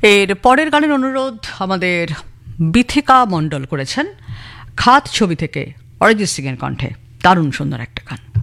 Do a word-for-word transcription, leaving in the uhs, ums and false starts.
এর পরের গানের অনুরোধ আমাদের বিথিকা মণ্ডল করেছেন, খাত ছবি থেকে অরিজিৎ সিং এর কণ্ঠে। দারুণ সুন্দর একটা গান।